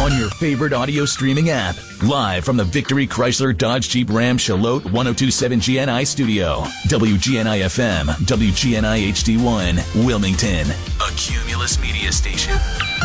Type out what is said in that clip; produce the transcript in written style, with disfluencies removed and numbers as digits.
on your favorite audio streaming app. Live from the Victory Chrysler Dodge Jeep Ram Charlotte 1027 GNI studio. WGNI FM, WGNI HD1, Wilmington. A Cumulus Media Station.